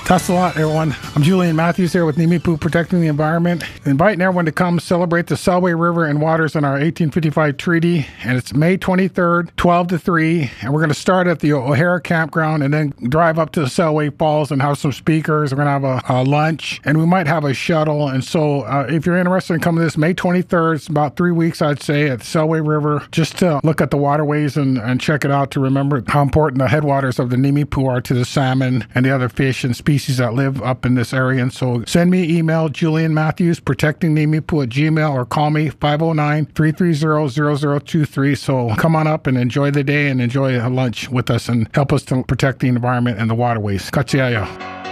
Thanks a lot, everyone. I'm Julian Matthews here with Nimiipuu Protecting the Environment, inviting everyone to come celebrate the Selway River and waters in our 1855 treaty. And it's May 23rd, 12 to 3. And we're going to start at the O'Hara Campground and then drive up to the Selway Falls and have some speakers. We're going to have a lunch, and we might have a shuttle. And so if you're interested in coming to this, May 23rd, it's about 3 weeks, I'd say, at the Selway River, just to look at the waterways and check it out, to remember how important the headwaters of the Nimiipuu are to the salmon and the other fish and species that live up in this area. And so send me an email, Julian Matthews, protectingnimiipuu@gmail, or call me 509-330-0023. So come on up and enjoy the day and enjoy a lunch with us and help us to protect the environment and the waterways. Katsiaya.